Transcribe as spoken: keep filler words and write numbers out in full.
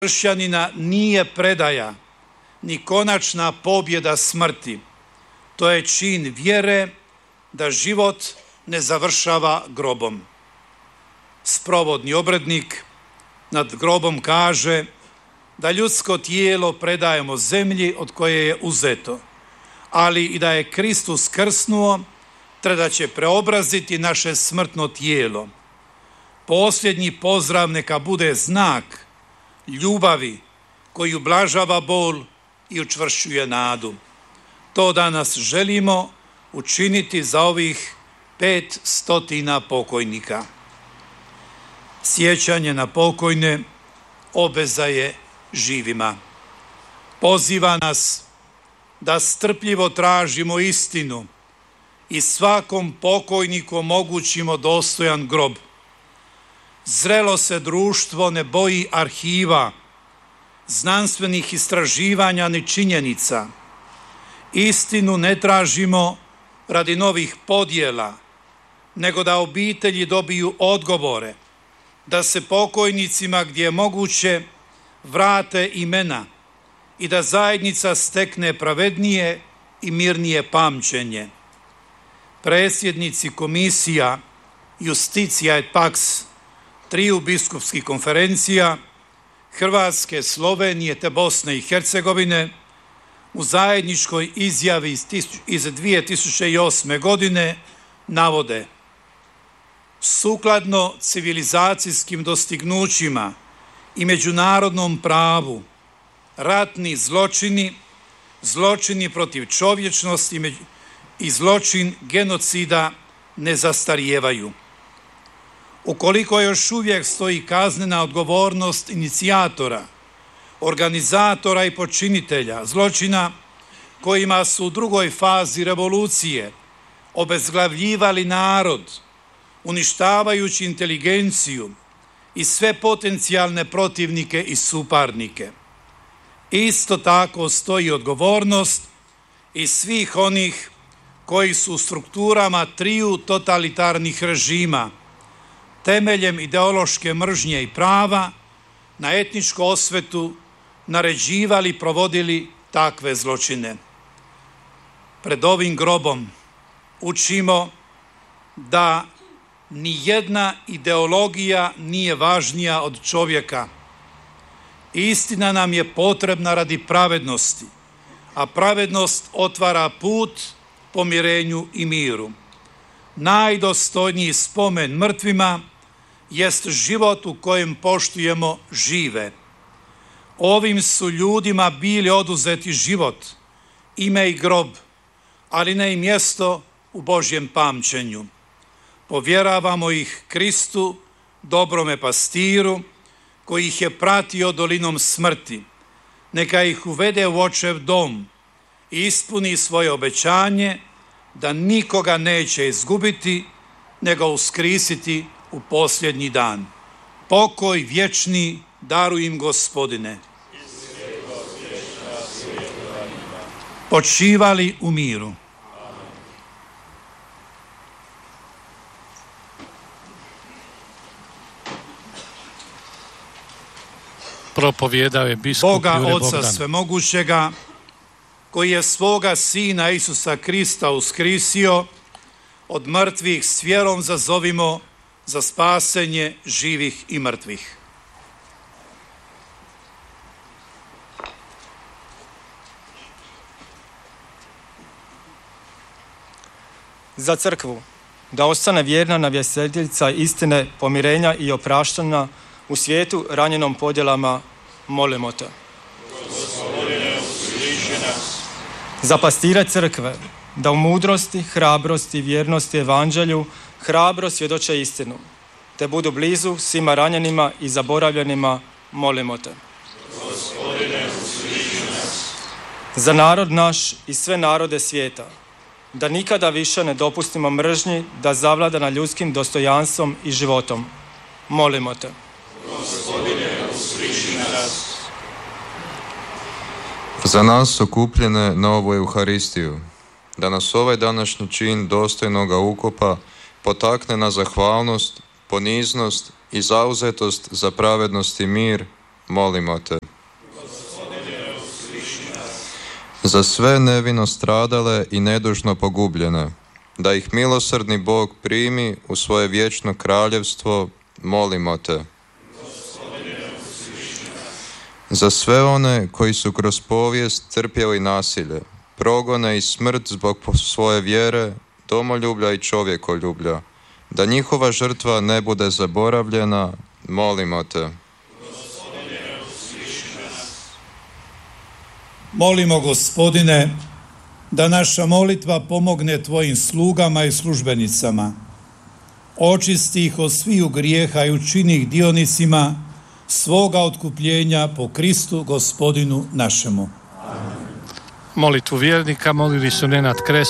kršćanina nije predaja, ni konačna pobjeda smrti. To je čin vjere da život ne završava grobom. Sprovodni obrednik nad grobom kaže da ljudsko tijelo predajemo zemlji od koje je uzeto, ali i da je Kristus krsnuo, treba će preobraziti naše smrtno tijelo. Posljednji pozdrav neka bude znak ljubavi koji ublažava bol i učvršćuje nadu. To danas želimo učiniti za ovih pet stotina pokojnika. Sjećanje na pokojne obveza je živima. Poziva nas da strpljivo tražimo istinu i svakom pokojniku omogućimo dostojan grob. Zrelo se društvo ne boji arhiva, znanstvenih istraživanja ni činjenica. Istinu ne tražimo radi novih podjela, nego da obitelji dobiju odgovore, da se pokojnicima gdje je moguće vrate imena i da zajednica stekne pravednije i mirnije pamćenje. Predsjednici komisija Justitia et Pax triju biskupskih konferencija Hrvatske, Slovenije te Bosne i Hercegovine u zajedničkoj izjavi iz dvije tisuće osme. godine navode: sukladno civilizacijskim dostignućima i međunarodnom pravu, ratni zločini, zločini protiv čovječnosti i zločin genocida ne zastarijevaju. Ukoliko još uvijek stoji kaznena odgovornost inicijatora, organizatora i počinitelja zločina kojima su u drugoj fazi revolucije obezglavljivali narod, uništavajući inteligenciju i sve potencijalne protivnike i suparnike. Isto tako stoji odgovornost i svih onih koji su u strukturama triju totalitarnih režima temeljem ideološke mržnje i prava na etničku osvetu naređivali i provodili takve zločine. Pred ovim grobom učimo da ni jedna ideologija nije važnija od čovjeka. Istina nam je potrebna radi pravednosti, a pravednost otvara put pomirenju i miru. Najdostojniji spomen mrtvima jest život u kojem poštujemo žive. Ovim su ljudima bili oduzeti život, ime i grob, ali ne i mjesto u Božjem pamćenju. Povjeravamo ih Kristu, dobrome pastiru, koji ih je pratio dolinom smrti. Neka ih uvede u očev dom i ispuni svoje obećanje da nikoga neće izgubiti, nego uskrisiti u posljednji dan. Pokoj vječni daruj im, Gospodine. Počivali u miru. Propovijedao je biskup Boga Jure Oca Bogdan. Svemogućega, koji je svoga Sina Isusa Krista uskrisio od mrtvih, s vjerom zazovimo za spasenje živih i mrtvih. Za crkvu, da ostane vjerna navjestiteljica istine, pomirenja i opraštanja u svijetu ranjenom podjelama, molimo te. Za pastire crkve, da u mudrosti, hrabrosti, vjernosti evanđelju hrabro svjedoče istinu, te budu blizu svima ranjenima i zaboravljenima, molimo te. Za narod naš i sve narode svijeta, da nikada više ne dopustimo mržnji da zavlada nad ljudskim dostojanstvom i životom, molimo te. Za nas okupljene na ovu Euharistiju, da nas ovaj današnji čin dostojnoga ukopa potakne na zahvalnost, poniznost i zauzetost za pravednost i mir, molimo te. Za sve nevino stradale i nedužno pogubljene, da ih milosrdni Bog primi u svoje vječno kraljevstvo, molimo te. Za sve one koji su kroz povijest trpjeli nasilje, progone i smrt zbog svoje vjere, domoljublja i čovjekoljublja, da njihova žrtva ne bude zaboravljena, molimo te. Molimo, Gospodine, da naša molitva pomogne tvojim slugama i službenicama. Očisti ih od sviju grijeha i učini ih dionicima svoga otkupljenja po Kristu Gospodinu našemu. Molitvu vjernika molili su Nenad Kres,